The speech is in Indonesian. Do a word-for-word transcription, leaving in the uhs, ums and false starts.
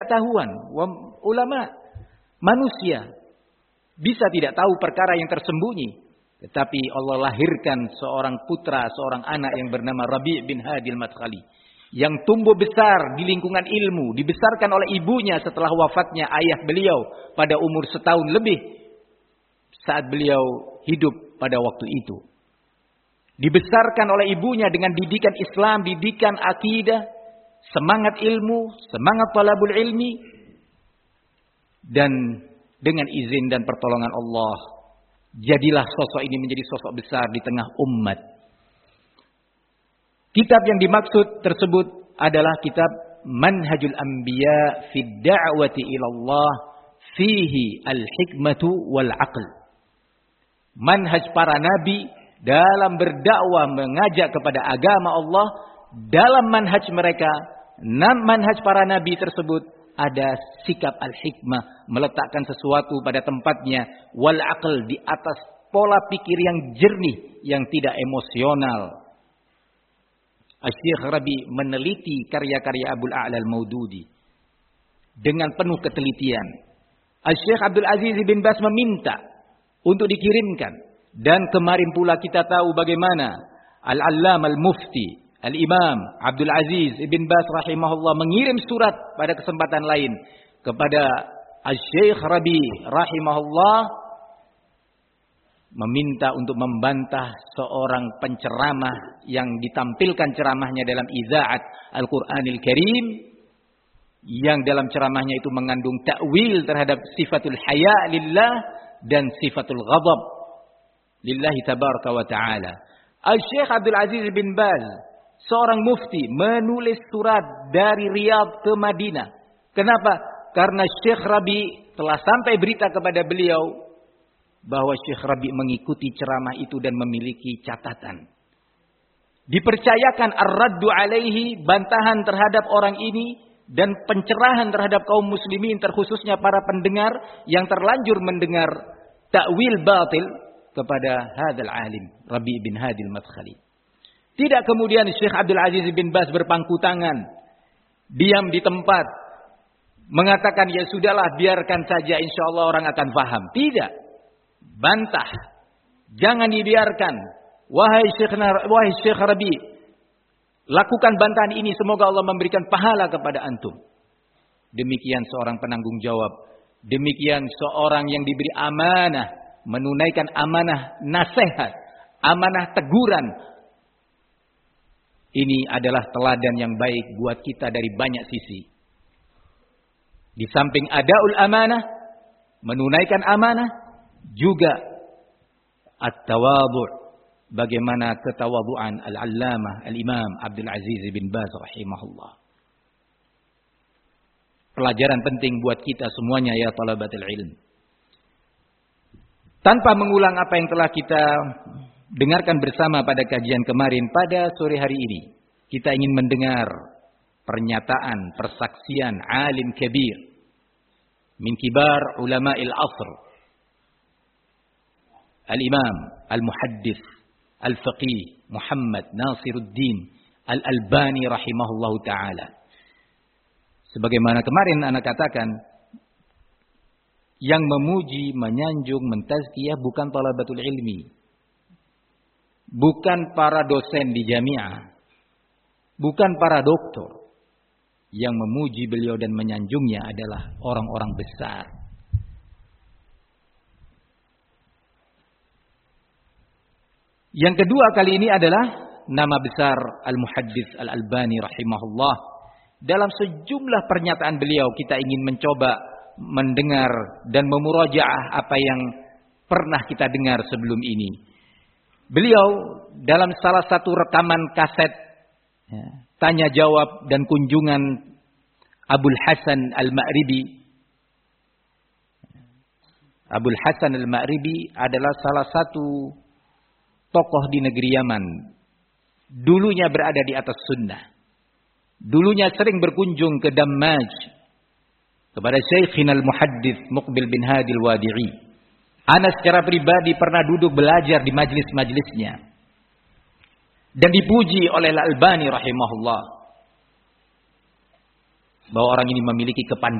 pengetahuan. Ulama manusia bisa tidak tahu perkara yang tersembunyi. Tetapi Allah lahirkan seorang putra, seorang anak yang bernama Rabi' bin Hadi al-Madkhali. Yang tumbuh besar di lingkungan ilmu. Dibesarkan oleh ibunya setelah wafatnya ayah beliau pada umur setahun lebih. Saat beliau hidup pada waktu itu. Dibesarkan oleh ibunya dengan didikan Islam, didikan akidah, semangat ilmu, semangat talabul ilmi. Dan dengan izin dan pertolongan Allah, jadilah sosok ini menjadi sosok besar di tengah umat. Kitab yang dimaksud tersebut adalah kitab Manhajul Anbiya fi Da'wati ila Allah fihi al-hikmatu wal aql. Manhaj para nabi dalam berdakwah mengajak kepada agama Allah, dalam manhaj mereka, manhaj para nabi tersebut ada sikap al-hikmah, meletakkan sesuatu pada tempatnya, wal aql, di atas pola pikir yang jernih, yang tidak emosional. Asy-Syaikh Rabi meneliti karya-karya Abul A'la al-Maududi dengan penuh ketelitian. Asy-Syaikh Abdul Aziz bin Baz meminta untuk dikirimkan, dan kemarin pula kita tahu bagaimana Al-Allam al-Mufti Al-Imam Abdul Aziz Ibn Baz rahimahullah mengirim surat pada kesempatan lain kepada Asy-Syaikh Rabi rahimahullah, meminta untuk membantah seorang penceramah yang ditampilkan ceramahnya dalam Idza'at Al-Qur'anil Karim, yang dalam ceramahnya itu mengandung takwil terhadap sifatul haya lillah dan sifatul ghadab lillahi tabaraka wa ta'ala. Asy-Syaikh Abdul Aziz bin Baz, seorang mufti, menulis surat dari Riyadh ke Madinah. Kenapa? Karena Syekh Rabi telah sampai berita kepada beliau bahwa Syekh Rabi mengikuti ceramah itu dan memiliki catatan. Dipercayakan ar-raddu alaihi, bantahan terhadap orang ini, dan pencerahan terhadap kaum muslimin, terkhususnya para pendengar yang terlanjur mendengar takwil batil kepada hadzal alim Rabi bin Hadi al-Madkhali. Tidak kemudian Syekh Abdul Aziz bin Baz berpangku tangan, diam di tempat, mengatakan ya sudahlah biarkan saja, insyaallah orang akan paham. Tidak, bantah, jangan dibiarkan. Wahai Syekh, wahai Syekh Rabi, lakukan bantahan ini, semoga Allah memberikan pahala kepada antum. Demikian seorang penanggung jawab, demikian seorang yang diberi amanah, menunaikan amanah nasihat, amanah teguran. Ini adalah teladan yang baik buat kita dari banyak sisi. Di samping adaul amanah, menunaikan amanah, juga at-tawadhu', bagaimana ketawaduan al-allamah al-imam Abdul Aziz bin Baz rahimahullah. Pelajaran penting buat kita semuanya ya talabatul ilm. Tanpa mengulang apa yang telah kita dengarkan bersama pada kajian kemarin, pada sore hari ini kita ingin mendengar pernyataan, persaksian alim kabir min kibar ulama'il asr, al-imam al-muhaddits al-faqih Muhammad Nasiruddin Al-Albani rahimahullahu taala. Sebagaimana kemarin ana katakan, yang memuji, menyanjung, mentazkiyah bukan talabatul ilmi, bukan para dosen di jamiah, bukan para doktor. Yang memuji beliau dan menyanjungnya adalah orang-orang besar. Yang kedua kali ini adalah nama besar Al-Muhaddits Al-Albani rahimahullah. Dalam sejumlah pernyataan beliau kita ingin mencoba mendengar dan memurajaah apa yang pernah kita dengar sebelum ini. Beliau dalam salah satu rekaman kaset ya, tanya jawab dan kunjungan Abul Hasan Al-Ma'ribi. Abul Hasan Al-Ma'ribi adalah salah satu tokoh di negeri Yaman. Dulunya berada di atas sunnah. Dulunya sering berkunjung ke Dammaj kepada Syekhina al-Muhaddits Muqbil bin Hadi al-Wadi'i. Ana secara pribadi pernah duduk belajar di majlis-majlisnya dan dipuji oleh Al-Albani rahimahullah bahwa orang ini memiliki kepandaian